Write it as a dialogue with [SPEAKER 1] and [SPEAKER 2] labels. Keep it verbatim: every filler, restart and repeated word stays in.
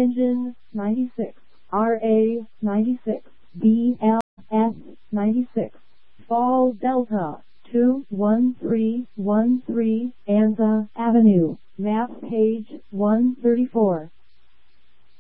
[SPEAKER 1] Engine ninety-six, R A ninety-six, B L S ninety-six, Fall Delta two one three one three, Anza Avenue, map page one thirty-four.